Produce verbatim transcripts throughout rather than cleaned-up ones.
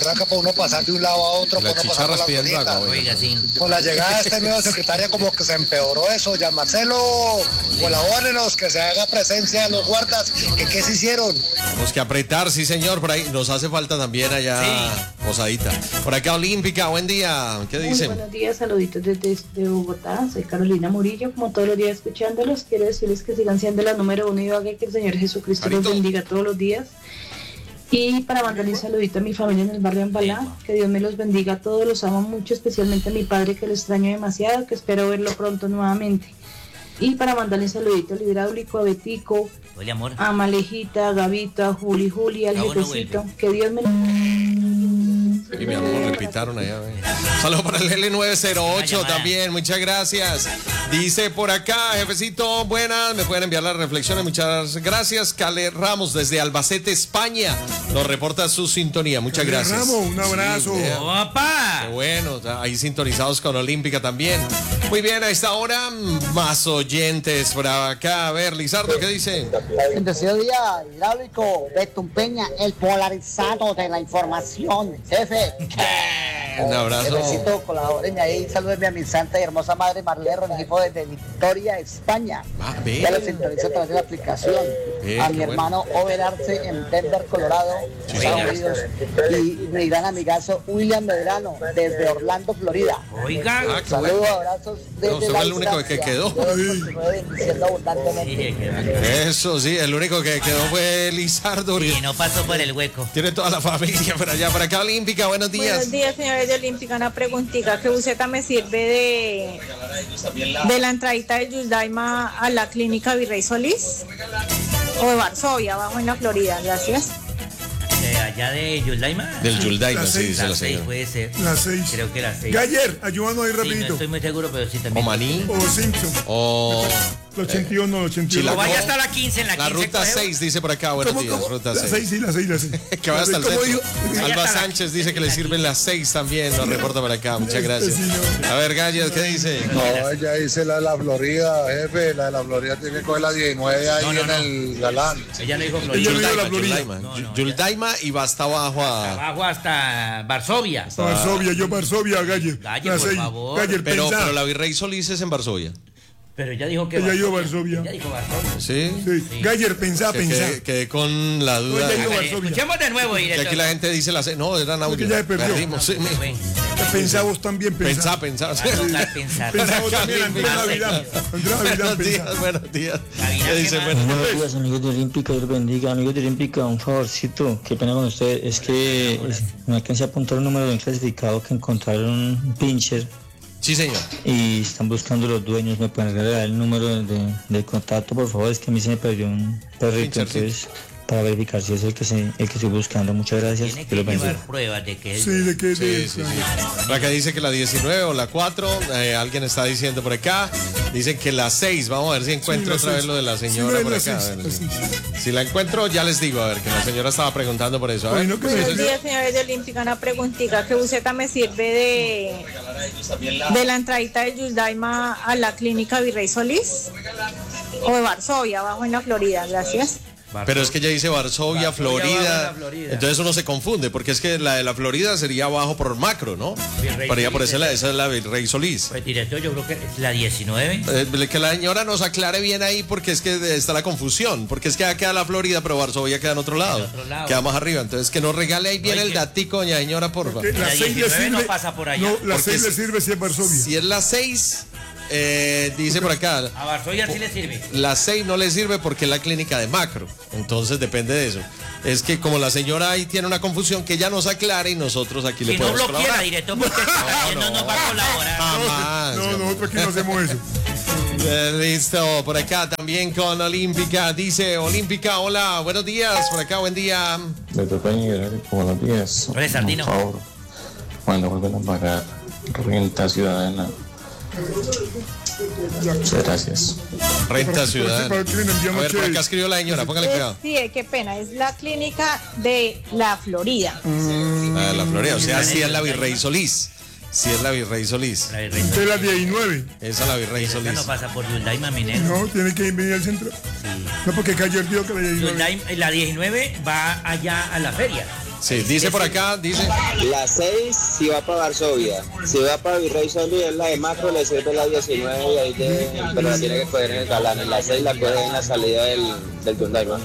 Tranca para uno pasar de un lado a otro, La para uno pasar chicharra por la pidiendo bonita. agua, Oiga, sí. Con la llegada de este nuevo secretaria como que se empeoró eso, ya Marcelo, colabórenos, que se haga presencia de los guardas, que qué se hicieron. Tenemos que apretar, sí señor, por ahí nos hace falta también allá Sí. Posadita. Por acá Olímpica, buen día, ¿qué Muy dicen? buenos días, saluditos desde, desde Bogotá, soy Carolina Murillo, como todos los días escuchándolos, quiero decirles que sigan siendo la número uno y haga que el Señor Jesucristo Carito. los bendiga todos los días. Y para mandarle un saludito a mi familia en el barrio Ambalá, que Dios me los bendiga a todos, los amo mucho, especialmente a mi padre que lo extraño demasiado, que espero verlo pronto nuevamente. Y para mandarle un saludito al hidráulico, a Betico, Hola, amor. a Malejita, a Gavito, a Juli, Juli, al Ah, bueno, jefecito, vuelve. que Dios me... Y mi amor, repitaron allá. ve. Saludos para el L nueve cero ocho también, muchas gracias. Dice por acá, jefecito, buenas, me pueden enviar las reflexiones, muchas gracias. Cale Ramos desde Albacete, España, nos reporta su sintonía, muchas Cale gracias. Ramos, un abrazo. Sí, vea. ¡Opa! Qué bueno, ahí sintonizados con Olímpica también. Muy bien, a esta hora, más oyentes por acá. A ver, Lizardo, ¿qué dice? Bendecido día, hidráulico, Betún Peña, el polarizado de la información, jefe. Un abrazo. Necesito colabórenme ahí, salúdenme a mi santa y hermosa madre Marlene Rengifo desde Victoria, España. Ah, ve. Ya lo sintonizo a través de la aplicación. Ve, a qué mi bueno. hermano Over Arce en Denver, Colorado, Sí, Estados señor. Unidos. Y mi gran amigazo William Medrano desde Orlando, Florida. Oiga. Ah, qué Saludos, bueno. abrazos desde No, usted la fue el único que distancia. quedó. Dios continúe bendiciendo abundantemente. Sí, que- Eso sí, el único que quedó fue Lizardo. y no pasó por el hueco. Tiene toda la familia por allá, por acá Olímpica, buenos días. Buenos días, señores de Olímpica. Una preguntita. ¿Qué buceta me sirve de, de la entradita de Yuldaima a la clínica Virrey Solís? O de Varsovia, abajo en la Florida. Gracias. De allá de Yuldaima. Del Yuldaima, La sí, seis. dice la Las seis señora. puede ser. Las seis. Creo que las seis. Galler, ayúdanos ahí Sí, no rapidito. estoy muy seguro, pero sí O también. Maní, O Simpson. o El ochenta y uno, el ochenta y uno. O vaya hasta la quince, en la la quince. ruta coge- seis, dice por acá, buenos ¿Cómo, días, cómo? ruta La seis. seis, sí, la seis, la seis. Que vaya hasta el ¿Cómo centro. dijo? Alba hasta la- Sánchez dice que le sirven las seis también, nos reporta por acá, muchas gracias. Sí, no. A ver, Gallas, ¿qué dice? No, ella dice la de la Florida, jefe, la de la Florida tiene que coger la diecinueve ahí No, no, en no. el galán. Ella no dijo Ella Florida. no dijo la Yuldaima, Florida. Yuldaima. No, no, Yuldaima y va hasta abajo a... Abajo hasta Varsovia. Varsovia, yo Varsovia, Galler. Galle, La por seis. favor. Galler, Pero, pensá. pero la Virrey Solís es en Varsovia. Pero ella dijo que Ella dijo Varsovia. Ella dijo Varsovia. ¿Sí? Sí. Galler, pensá, Que pensá. quedé, quedé con la duda. No, ella de- dijo Hágale, Varsovia. escuchemos de nuevo, que director. aquí la gente dice las seis. No, eran audio. ya se perdió. Perdimos, sí, mi- Bueno, Pensá vos también, pensá. Pensá, pensá. anotar, pensar. Pensá vos también, Andrés Pensá. Gavilán. Andrés Gavilán, Buenos pensá. días, buenos días. Gavilán, ¿Qué ¿qué dice? más? Buenos días. Buenos días, amigos de Olímpica, Dios bendiga. Amigos de Olímpica, un favorcito, qué pena con ustedes, es que es- no alcancé a apuntar un número de un clasificado que encontraron un pincher Sí, señor. y están buscando los dueños. Me pueden regalar el número de, de contacto, por favor, es que a mí se me perdió un perrito, Pincher, sí. entonces para verificar si es el que, se, el que estoy buscando. Muchas gracias, Tiene que que los bendiga. llevar pruebas de que es. Sí, de que Sí, de- sí, sí. La que dice que la diecinueve o la cuatro, eh, alguien está diciendo por acá. Dicen que la seis, vamos a ver si encuentro la otra vez seis. lo de la Sí, señora la de por la acá. a seis, ver la si- seis. si la encuentro, ya les digo, a ver, que la señora estaba preguntando por eso. A ver. Oye, no que Buenos se- días, señores de Olímpica. Una preguntita. ¿Qué buceta me sirve de, de la entradita de Yuldaima a la clínica Virrey Solís? O de Varsovia, abajo en la Florida. Gracias. Pero es que ella dice Varsovia, Varsovia, Florida. abajo en la Florida. Entonces uno se confunde, porque es que la de la Florida sería abajo por macro, ¿no? Virrey Para allá por Solís, esa, esa es la Virrey Solís. Pues director, yo creo que es la diecinueve. Eh, que la señora nos aclare bien ahí porque es que está la confusión, porque es que acá queda la Florida, pero Varsovia queda en otro lado, otro lado. queda más arriba, entonces que nos regale ahí bien Oye, el que- datico, doña señora, por favor. que la La seis le diecinueve no sirve. pasa por allá. No, la Porque seis le si- sirve si es Varsovia. Si es la seis, eh, dice por acá, A Varsovia sí le sirve. la seis no le sirve porque es la clínica de macro, entonces depende de eso. Es que como la señora ahí tiene una confusión, que ella nos aclare y nosotros aquí Si le no podemos bloquea, colaborar. director, porque no, no nos va a colaborar. Jamás. No, nosotros aquí no hacemos eso. Eh, listo, por acá también con Olímpica. Dice Olímpica, hola, buenos días. Por acá, buen día. De tu peña, buenos días. Hola, Sardino. Por favor, cuando vuelvan a pagar renta ciudadana. Muchas gracias. Renta ciudadana. Para que le A enviamos ver, por chévere. acá escribió la señora, póngale Es- cuidado. sí, qué pena. Es la clínica de la Florida. La de la Florida, o sea, sí es la Virrey Solís. Sí es la Virrey Solís. La Virrey Usted la diecinueve. Esa es la Virrey Esa Solís. no pasa por Yuldaima, mi negro. No, tiene que venir al centro. Sí. No, porque Galler dijo que la diecinueve. Yuldaima- la diecinueve va allá a la feria. Sí, dice por acá, dice. La seis si va para Varsovia, si va para Virrey Solís es la de Macro, le sirve la diecinueve y ahí de, pero la tiene que coger en el Galán. En la seis la coge en la salida del, del Hyundai, ¿no?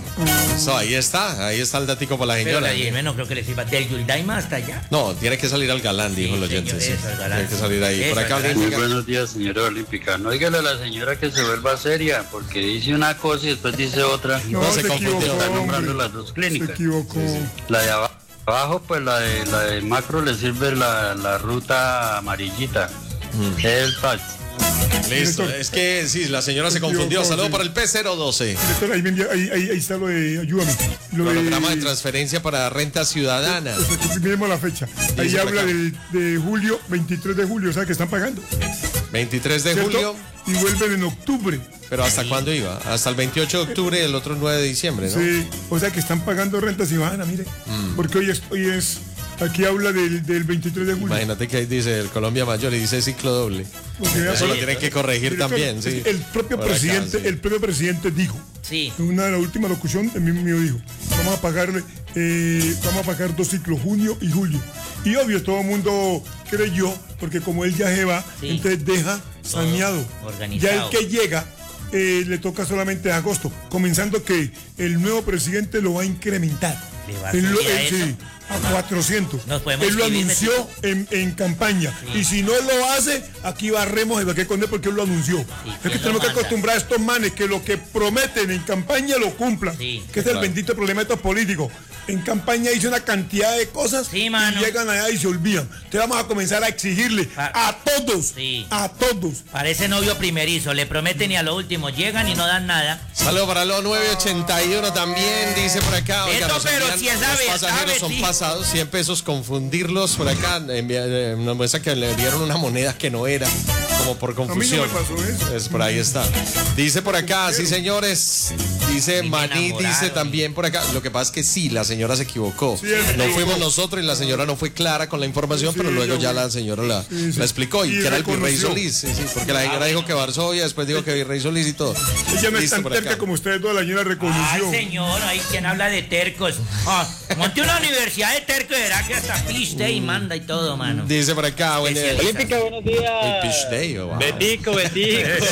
So, ahí está, ahí está el datico para la Pero señora. la diecinueve no creo que le sirva del Yuldaima hasta allá. No, tiene que salir al Galán, dijo el oyente. Sí. Eso, al Galán. Tiene que salir ahí. Eso, Por acá, al Galán. Muy buenos días, señora Olímpica. No dígale a la señora que se vuelva seria, porque dice una cosa y después dice otra. No, No, se, se confundió. equivocó, Está hombre. nombrando las dos Se clínicas. equivocó. La de aba- abajo, pues la de la de Macro le sirve la, la ruta amarillita. Es el patch. Listo, Director. es que sí, la señora se Se confundió. equivocó, Saludo sí. para el P cero doce. Director, ahí, me envía- ahí, ahí, ahí está lo de, ayúdame. Lo Programa de transferencia para renta ciudadana. Pues aquí miremos la fecha. Ahí Dice por habla acá. del, de julio, veintitrés de julio, o sea que están pagando. veintitrés de ¿cierto? julio. Y vuelven en octubre. Pero ¿hasta cuándo iba? Hasta el veintiocho de octubre y el otro nueve de diciembre, ¿no? Sí, o sea que están pagando renta ciudadana, mire. Mm. Porque hoy es, hoy es, aquí habla del, del veintitrés de julio. Imagínate que ahí dice el Colombia Mayor y dice ciclo doble. Porque vea, Eso lo pero- tienen que corregir Director, también, sí. El propio Por acá, presidente, sí. el propio presidente dijo, Sí. en una de las últimas locuciones, el mismo mío dijo, vamos a pagarle, eh, vamos a pagar dos ciclos, junio y julio. Y obvio, todo el mundo creyó, porque como él ya se va, Sí. entonces deja saneado. organizado. Ya el que llega, eh, le toca solamente agosto, comenzando que el nuevo presidente lo va a incrementar. ¿Le va a Él lo- subir a él, eso? sí, a cuatrocientos. Nos podemos Él lo inscribir, anunció en, en campaña. Sí. Y si no lo hace, aquí barremos el baque con él porque él lo anunció. es ¿quién que lo tenemos que manda? acostumbrar a estos manes que lo que prometen en campaña lo cumplan. Sí. Que es el bendito problema de estos políticos. En campaña hizo una cantidad de cosas Sí, y mano. llegan allá y se olvidan. Entonces vamos a comenzar a exigirle Pa- a todos, Sí. a todos. Parece novio primerizo, le prometen y a lo último llegan y no dan nada. Saludo para los nueve ochenta y uno también, dice por acá. Oiga, Beto, nos pero envían si es los la verdad, pasajeros son Betito. pasados, cien pesos confundirlos por acá. Envía- eh, Nos muestra que le dieron una moneda que no era, como por A mí no confusión. me pasó eso. Pues por ahí está. Dice por acá, sí señores. Dice Y me Maní, enamoraron. dice también por acá. Lo que pasa es que sí, la señora se equivocó. Sí, él se no equivocó. fuimos nosotros y la señora no fue clara con la información, Sí, pero luego ella ya fue. la señora la, Sí, sí. la explicó y, Y que era el Virrey reconoció. Solís. Sí, sí, porque la señora dijo que Varsovia, después dijo que Virrey Solís y todo. Ella no es Listo, tan por terca acá. como ustedes, toda la señora Ay, reconoció. señor, hay quien habla de tercos. Ah, monte una universidad de tercos y verá que hasta Fish Day manda y todo, mano. Dice por acá, bueno, el, Especialista. Olímpica, buenos días. el Pitch Day, oh, wow. Betico, Betico.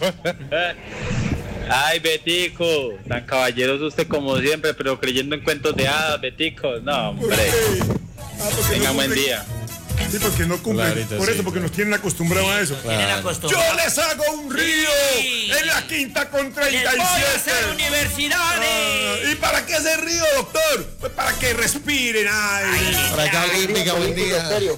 Ay, Betico, tan caballeroso usted como siempre, pero creyendo en cuentos de hadas, Betico. No, ¿Por hombre. qué? Ah, porque Tenga no buen cumplen. día. Sí, porque no cumplen. Clarito, Por sí, eso, porque claro. nos tienen acostumbrados a eso. Tienen Claro. acostumbrado. Yo les hago un río Sí. en la quinta con Les treinta y voy a hacer siete. universidades. Ah, ¿Y para qué ese río, doctor? Pues para que respiren. Ay. Por acá, Olímpica, buen día. Dios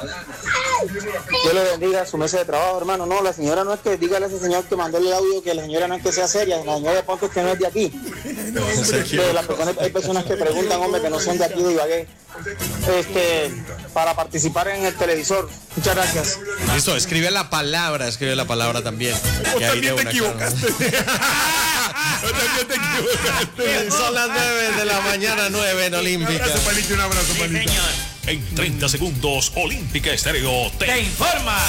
le bendiga su mesa de trabajo, hermano. No, la señora no es que dígale a ese señor que mandó el audio que la señora no es que sea seria, la señora de pronto es que no es de aquí. Pero las personas- hay personas que preguntan, hombre, que no son de aquí de Ibagué, este, para participar en el televisor. Muchas gracias. Listo, escribe la palabra, escribe la palabra también. Vos que ahí de también te una, equivocaste. Vos también te equivocaste. claro. Son las nueve de la mañana, nueve en Un Olímpica. abrazo, Palito, un abrazo, Sí, Palito. señor. En treinta segundos, Olímpica Estéreo te Te informa.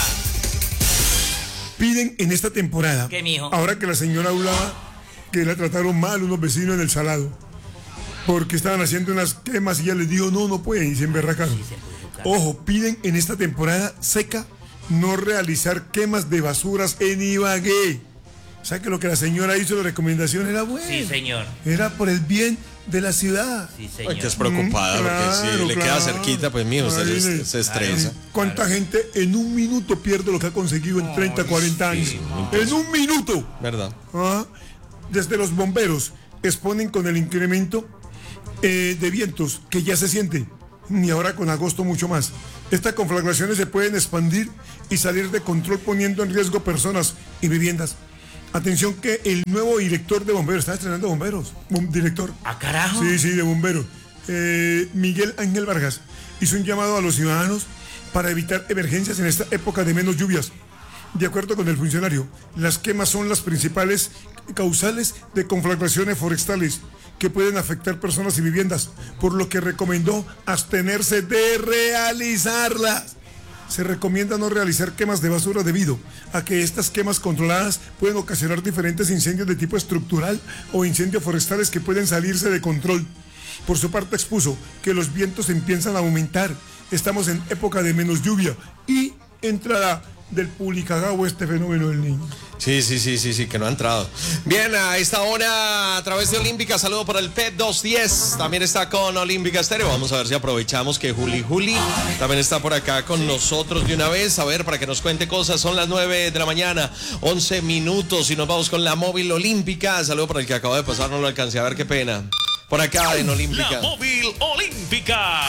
Piden en esta temporada, ¿Qué, mijo? ahora que la señora hablaba que la trataron mal unos vecinos en el Salado, porque estaban haciendo unas quemas y ella les dijo, no, no pueden, y se emberracaron. Ojo, piden en esta temporada seca no realizar quemas de basuras en Ibagué. O sea que lo que la señora hizo, la recomendación era buena. Sí, señor. Era por el bien de la ciudad. Sí, Ay, señor. que es preocupada, Mm, porque si claro, le queda claro. cerquita, pues mijo, se, Ahí les- le- se estresa. ¿Cuánta gente en un minuto pierde lo que ha conseguido en treinta, cuarenta años? En un minuto. ¿Verdad? Ah, Desde los bomberos exponen con el incremento eh, de vientos que ya se siente, y ahora con agosto mucho más. Estas conflagraciones se pueden expandir y salir de control poniendo en riesgo personas y viviendas. Atención que el nuevo director de bomberos, está estrenando bomberos, bom- director. ¿A carajo? Sí, sí, de bomberos. Eh, Miguel Ángel Vargas hizo un llamado a los ciudadanos para evitar emergencias en esta época de menos lluvias. De acuerdo con el funcionario, las quemas son las principales causales de conflagraciones forestales que pueden afectar personas y viviendas, por lo que recomendó abstenerse de realizarlas. Se recomienda no realizar quemas de basura debido a que estas quemas controladas pueden ocasionar diferentes incendios de tipo estructural o incendios forestales que pueden salirse de control. Por su parte expuso que los vientos empiezan a aumentar. Estamos en época de menos lluvia y entrará del Pulicagao este fenómeno del niño. Sí, sí, sí, sí, sí, que no ha entrado. Bien, a esta hora, a través de Olímpica, saludo para el P E T doscientos diez. También está con Olímpica Estéreo. Vamos a ver si aprovechamos que Juli Juli también está por acá con nosotros de una vez. A ver, para que nos cuente cosas. Son las nueve de la mañana, once minutos. Y nos vamos con la móvil Olímpica. Saludo para el que acaba de pasar, no lo alcancé a ver, qué pena. Por acá en Olímpica. La móvil Olímpica.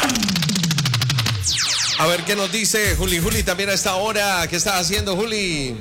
A ver qué nos dice Juli Juli también a esta hora. ¿Qué estás haciendo, Juli?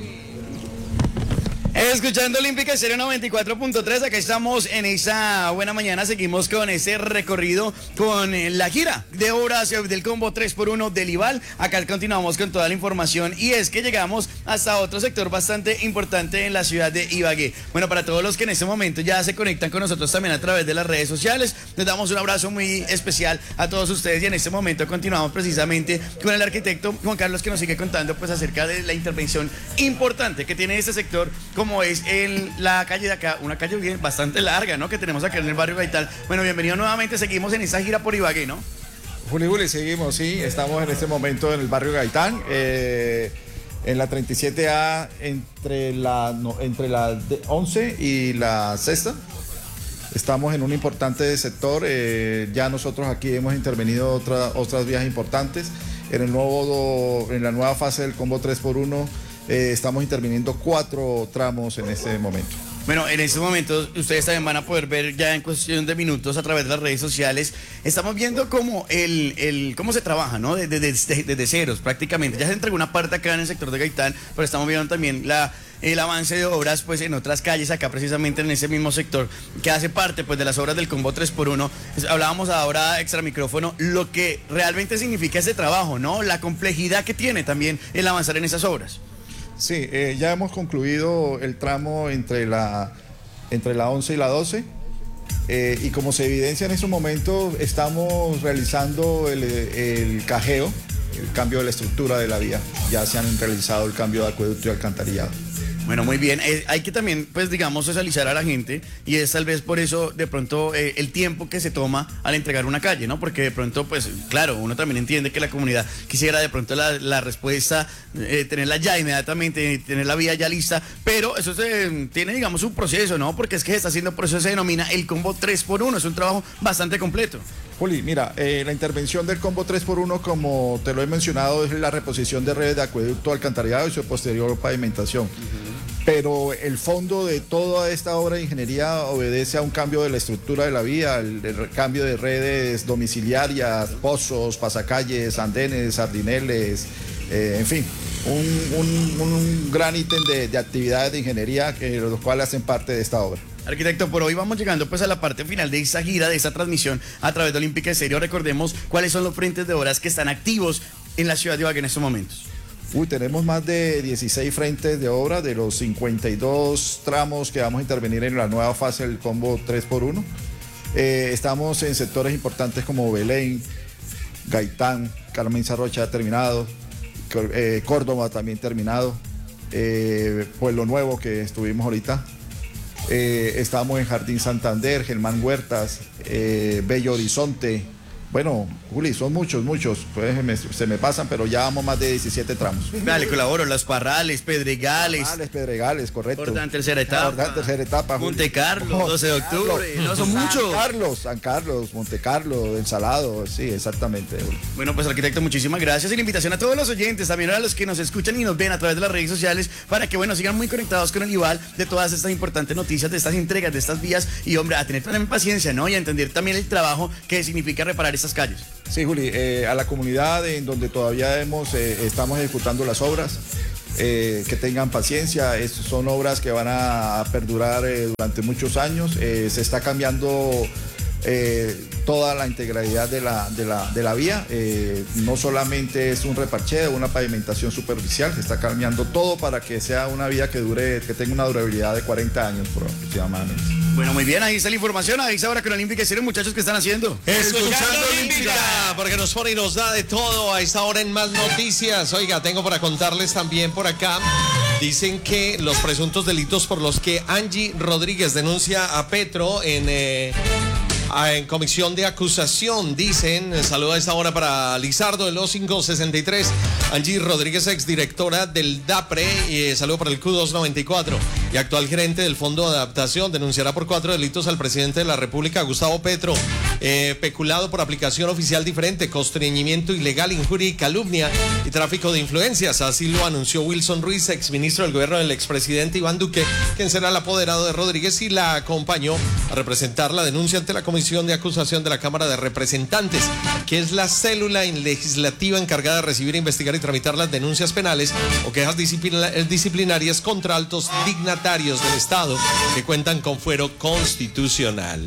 Escuchando Olímpica Estéreo noventa y cuatro punto tres, acá estamos en esa buena mañana, seguimos con ese recorrido con la gira de obras del combo tres por uno del IVAL. Acá continuamos con toda la información y es que llegamos hasta otro sector bastante importante en la ciudad de Ibagué. Bueno, para todos los que en este momento ya se conectan con nosotros también a través de las redes sociales, les damos un abrazo muy especial a todos ustedes y en este momento continuamos precisamente con el arquitecto Juan Carlos, que nos sigue contando pues acerca de la intervención importante que tiene este sector, como es en la calle de acá, una calle bien, bastante larga, ¿no? Que tenemos acá en el barrio Gaitán. Bueno, bienvenido nuevamente, seguimos en esa gira por Ibagué, ¿no? Juli, Juli, seguimos, sí, estamos en este momento en el barrio Gaitán, eh, en la treinta y siete A, entre la, no, entre la once y la sexta. Estamos en un importante sector, eh, ya nosotros aquí hemos intervenido otra, otras vías importantes. En, el nuevo, en la nueva fase del combo tres por uno, Eh, estamos interviniendo cuatro tramos en este momento. Bueno, en estos momentos ustedes también van a poder ver ya en cuestión de minutos a través de las redes sociales. Estamos viendo cómo, el, el, cómo se trabaja, ¿no? Desde, desde, desde ceros prácticamente. Ya se entregó una parte acá en el sector de Gaitán, pero estamos viendo también la... el avance de obras pues en otras calles acá precisamente en ese mismo sector que hace parte pues de las obras del combo tres por uno. Hablábamos ahora extra micrófono lo que realmente significa ese trabajo, ¿no? La complejidad que tiene también el avanzar en esas obras. Sí, eh, ya hemos concluido el tramo entre la, entre la once y la doce eh, y como se evidencia en estos momentos estamos realizando el, el cajeo, el cambio de la estructura de la vía. Ya se han realizado el cambio de acueducto y alcantarillado. Bueno, muy bien. Eh, hay que también, pues, digamos, socializar a la gente y es tal vez por eso, de pronto, eh, el tiempo que se toma al entregar una calle, ¿no? Porque de pronto, pues, claro, uno también entiende que la comunidad quisiera de pronto la, la respuesta, eh, tenerla ya inmediatamente, tener la vía ya lista, pero eso se, tiene, digamos, un proceso, ¿no? Porque es que se está haciendo, por eso se denomina el combo tres por uno, es un trabajo bastante completo. Juli, mira, eh, la intervención del combo tres por uno, como te lo he mencionado, es la reposición de redes de acueducto, alcantarillado y su posterior pavimentación. Uh-huh. Pero el fondo de toda esta obra de ingeniería obedece a un cambio de la estructura de la vía, el, el cambio de redes domiciliarias, pozos, pasacalles, andenes, sardineles, eh, en fin, un, un, un gran ítem de, de actividades de ingeniería que los cuales hacen parte de esta obra. Arquitecto, por hoy vamos llegando pues a la parte final de esta gira, de esta transmisión a través de Olímpica Estéreo. Recordemos cuáles son los frentes de obras que están activos en la ciudad de Ibagué en estos momentos. Uy, tenemos más de dieciséis frentes de obra de los cincuenta y dos tramos que vamos a intervenir en la nueva fase del combo tres por uno. Eh, estamos en sectores importantes como Belén, Gaitán, Carmen Sarrocha ha terminado, eh, Córdoba también terminado, eh, Pueblo Nuevo que estuvimos ahorita. Eh, estamos en Jardín Santander, Germán Huertas, eh, Bello Horizonte. Bueno, Juli, son muchos, muchos, pues me, se me pasan, pero ya vamos más de diecisiete tramos. Dale, colaboro, Las Parrales, Pedregales. Parrales, Pedregales, correcto. Jordán, tercera etapa. Jordán, tercera etapa. Monte Carlo, doce de octubre, no son muchos. San Carlos, San Carlos, Monte Carlo, El Salado, sí, exactamente. Bueno, pues arquitecto, muchísimas gracias y la invitación a todos los oyentes, también a los que nos escuchan y nos ven a través de las redes sociales, para que, bueno, sigan muy conectados con el IVAL de todas estas importantes noticias, de estas entregas, de estas vías y, hombre, a tener también paciencia, ¿no? Y a entender también el trabajo que significa reparar estas calles. Sí, Juli, eh, a la comunidad en donde todavía hemos, eh, estamos ejecutando las obras, eh, que tengan paciencia, es, son obras que van a perdurar eh, durante muchos años, eh, se está cambiando eh, toda la integralidad de la, de la, de la vía, eh, no solamente es un reparcheo, una pavimentación superficial, se está cambiando todo para que sea una vía que dure, que tenga una durabilidad de cuarenta años aproximadamente. Bueno, muy bien, ahí está la información, ahí está ahora con Olímpica Estéreo, muchachos, ¿qué están haciendo? Escuchando Olímpica, porque nos pone y nos da de todo a esta hora en más noticias. Oiga, tengo para contarles también por acá, dicen que los presuntos delitos por los que Angie Rodríguez denuncia a Petro en... Eh, Ah, en comisión de acusación, dicen, eh, saludo a esta hora para Lizardo de los quinientos sesenta y tres, Angie Rodríguez, exdirectora del DAPRE, y eh, saludo para el Q doscientos noventa y cuatro y actual gerente del Fondo de Adaptación, denunciará por cuatro delitos al presidente de la República, Gustavo Petro, eh, peculado por aplicación oficial diferente, constreñimiento ilegal, injuria y calumnia y tráfico de influencias. Así lo anunció Wilson Ruiz, exministro del gobierno del expresidente Iván Duque, quien será el apoderado de Rodríguez y la acompañó a representar la denuncia ante la Comisión de Acusación de la Cámara de Representantes, que es la célula legislativa encargada de recibir, investigar y tramitar las denuncias penales o quejas disciplina- disciplinarias contra altos dignatarios del Estado que cuentan con fuero constitucional.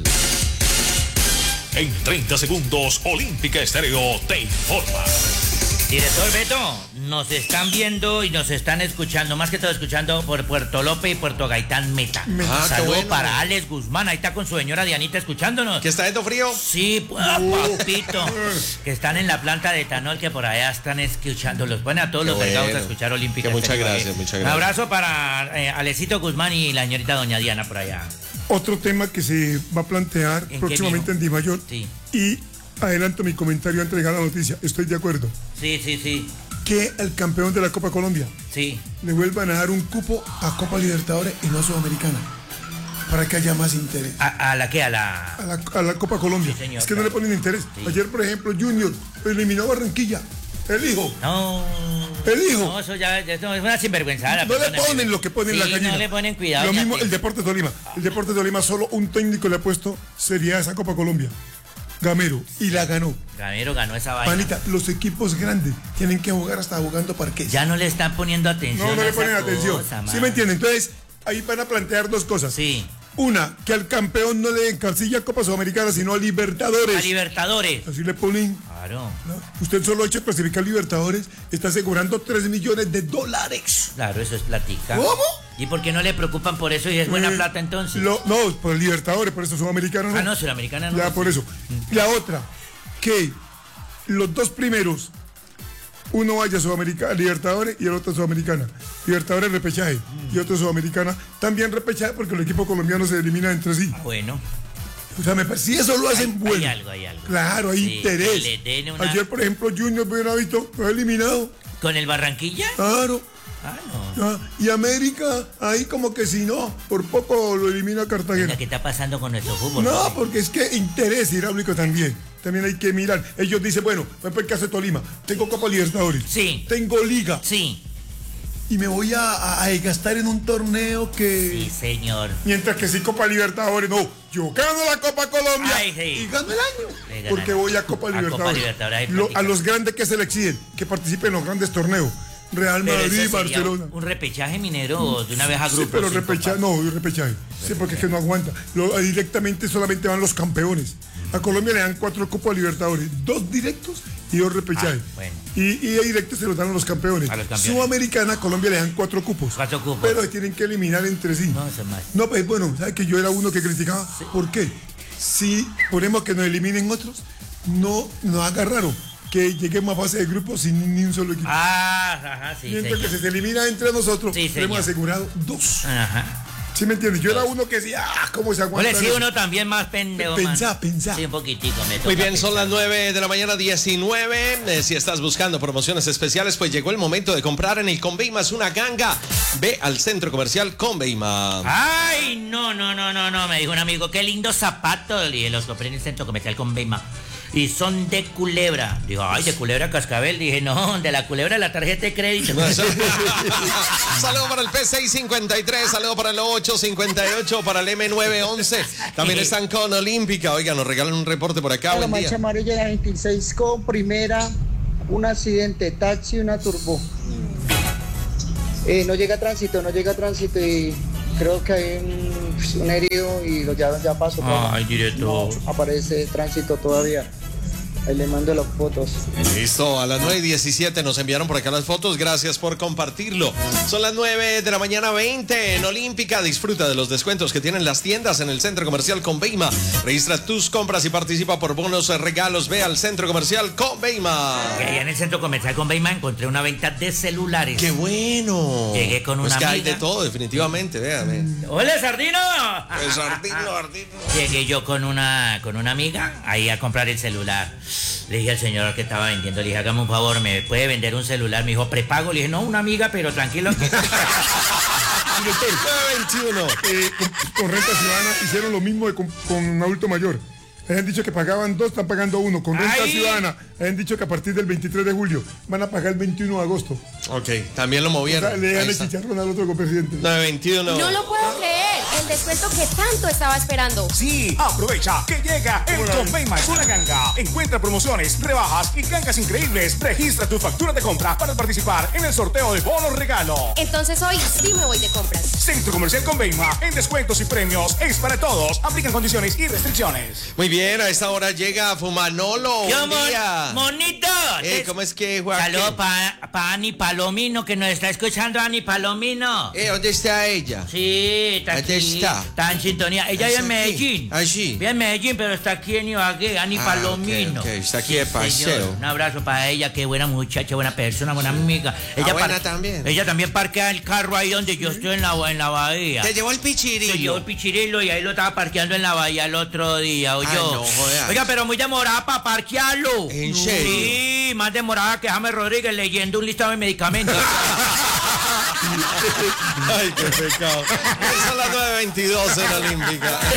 En treinta segundos, Olímpica Estéreo te informa. Director Beto, nos están viendo y nos están escuchando, más que todo escuchando por Puerto López y Puerto Gaitán Meta. Ah, Saludo bueno. para Alex Guzmán, ahí está con su señora Dianita escuchándonos. ¿Que está haciendo frío? Sí, ah, papito. Que están en la planta de etanol, que por allá están escuchándolos. Bueno, a todos Qué los delgados bueno. a escuchar Olímpica. Que muchas Estéreo. gracias, muchas Un gracias. abrazo para eh, Alecito Guzmán y la señorita doña Diana por allá. Otro tema que se va a plantear qué, próximamente en Dimayor. Sí. Y adelanto mi comentario antes de llegar a la noticia. Estoy de acuerdo. Sí, sí, sí. Que al campeón de la Copa Colombia Sí. le vuelvan a dar un cupo a Copa Libertadores y no a Sudamericana. Para que haya más interés. ¿A, a la qué? A la... A la, a la Copa Colombia. Sí, señor, es que no claro. le ponen interés. Sí. Ayer, por ejemplo, Junior eliminó a Barranquilla. El hijo. No. El hijo. No, eso ya eso es una sinvergüenzada. No le perdóneme. ponen lo que ponen Sí, la gallina. no le ponen cuidado. Lo ya mismo te- el Deportes Tolima. El Deportes Tolima solo un técnico le ha puesto seriedad a esa Copa Colombia. Gamero. Y la ganó. Gamero ganó esa vaina. Panita, los equipos grandes tienen que jugar hasta jugando parques. Ya no le están poniendo atención. No, no a le esa ponen atención. cosa, ¿Sí man. me entienden? Entonces, ahí van a plantear dos cosas. Sí. Una, que al campeón no le den casilla a Copa Sudamericana, sino a Libertadores. A Libertadores. Así le ponen. Claro. ¿no? Usted solo echa clasificar Libertadores, está asegurando tres millones de dólares. Claro, eso es platica. ¿Cómo? ¿Y por qué no le preocupan por eso y es buena Eh, plata entonces? Lo- no, por el Libertadores, por eso Sudamericana no. Ah, no, Sudamericana no. Ya, por eso. La otra, que los dos primeros, uno vaya a Sudamericana, Libertadores y el otro a Sudamericana. Libertadores repechaje y otro Sudamericana también repechaje porque el equipo colombiano se elimina entre sí. Bueno. O sea, me parece, si eso lo hacen Hay- bueno. hay algo, hay algo. Claro, hay Sí, interés. que le den una- Ayer, por ejemplo, Junior Buenavista fue eliminado. ¿Con el Barranquilla? Claro. Ah, no. Ah, y América, ahí como que si no, por poco lo elimina Cartagena. ¿Qué está pasando con nuestro fútbol? No, porque es que interés hidráulico también. También hay que mirar. Ellos dicen, bueno, por ejemplo, el caso de Tolima. Tengo Copa Libertadores. Sí. Tengo Liga. Sí. Y me voy a, a- a gastar en un torneo que... Sí, señor. Mientras que si Copa Libertadores, no. Yo gano la Copa Colombia Ay, sí. y gano el año. Le ganan. Porque voy a Copa A Copa Libertadores. Libertadores, ahí Lo- practica. a los grandes que se le exigen, que participen en los grandes torneos. Real Pero Madrid, eso sería Barcelona. un repechaje minero de una vez a Sí, grupos. pero sin repechaje, compa- no, repechaje. Sí, porque es que no aguanta. Lo- directamente solamente van los campeones. A Colombia le dan cuatro Copas Libertadores, dos directos y dos repechajes. Ah, bueno. Y, y a directos se los dan a los campeones. A los campeones. Sudamericana, a Colombia le dan cuatro cupos. Cuatro cupos. Pero se tienen que eliminar entre sí. No, eso es más. No, pues bueno, ¿sabes que yo era uno que criticaba? ¿Por qué? Si ponemos que nos eliminen otros, no nos haga raro que lleguemos a fase de grupo sin ni un solo equipo. Ah, ajá, sí, Mientras señor. que se elimina entre nosotros, Sí, tenemos señor. asegurado dos. Ajá. ¿Sí me entiendes? Yo era uno que decía, ah, ¿cómo se aguanta? Ole, sí, eso? uno también más pendejo. Pensá, man. pensá. Sí, un poquitico. Me Muy toca bien, son pensar. las nueve de la mañana, diecinueve. Eh, si estás buscando promociones especiales, pues llegó el momento de comprar en el Conveymas una ganga. Ve al centro comercial Conveyma. Ay, no, no, no, no, no. Me dijo un amigo, qué lindos zapatos. Y los compré en el centro comercial con Beima. Y son de culebra. Digo, ay, de culebra cascabel. Dije, no, de la culebra de la tarjeta de crédito. Saludo para el P seiscientos cincuenta y tres, saludo para el ochocientos cincuenta y ocho, para el M novecientos once. También están con Olímpica. Oiga, nos regalan un reporte por acá. La Buen marcha día. amarilla la veintiséis con primera, un accidente, taxi, una turbo. Eh, no llega tránsito, no llega tránsito y creo que hay un, un herido y lo ya, ya pasó. Ay, directo. No aparece tránsito todavía. Ahí le mando las fotos. Listo, a las nueve y diecisiete nos enviaron por acá las fotos. Gracias por compartirlo. Son las nueve de la mañana veinte en Olímpica. Disfruta de los descuentos que tienen las tiendas en el Centro Comercial Conveima. Registra tus compras y participa por bonos regalos. Ve al Centro Comercial Conveima. Y allá en el Centro Comercial Conveima encontré una venta de celulares. ¡Qué bueno! Llegué con una pues que amiga. hay de todo, definitivamente, véame. ¡Hola, Sardino! El Sardino, Sardino. Llegué yo con una, con una amiga ahí a comprar el celular. Le dije al señor que estaba vendiendo, le dije, hágame un favor, ¿me puede vender un celular? Me dijo, prepago. Le dije, no, una amiga, pero tranquilo. Que... Director, veintiuno. Eh, con, con renta ciudadana hicieron lo mismo de con, con un adulto mayor. Han dicho que pagaban dos, están pagando uno. Con renta ¡Ay! ciudadana han dicho que a partir del veintitrés de julio van a pagar el veintiuno de agosto. Ok, también lo movieron. O sea, le dan Ahí el está. chicharrón al otro copresidente. nueve veintiuno. No lo puedo creer, el descuento que tanto estaba esperando. Sí, aprovecha que llega el Conveima es una ganga. Encuentra promociones, rebajas y gangas increíbles. Registra tu factura de compra para participar en el sorteo de bonos regalo. Entonces hoy sí me voy de compras. Centro Comercial Conveima, en descuentos y premios, es para todos. Aplican condiciones y restricciones. Muy bien, a esta hora llega Fumanolo. Yo, un mon- día. monito. Eh, ¿Cómo es que, Joaquín? Saludos para pa Ani Palomino, que nos está escuchando, Ani Palomino. Eh, ¿dónde está ella? Sí, está ¿Dónde aquí. está? Está en sintonía. Ella vive en Medellín. Ah, sí. Vive en Medellín, pero está aquí en Ibagué, Ani Ah, Palomino. ok, ok, está aquí de Sí, paseo. señor. Un abrazo para ella, qué buena muchacha, buena persona, buena amiga. Ella buena par- también. Ella también parquea el carro ahí donde yo estoy en la, en la bahía. Te llevó el pichirillo. Se llevó el pichirilo y ahí lo estaba parqueando en la bahía el otro día, oyó. Ay, no jodas. Oiga, pero muy demorada para parquearlo. ¿En serio? Sí, más demorada que James Rodríguez leyendo un listado de medicamentos. Ay, qué pecado. Son las nueve veintidós en Olímpica.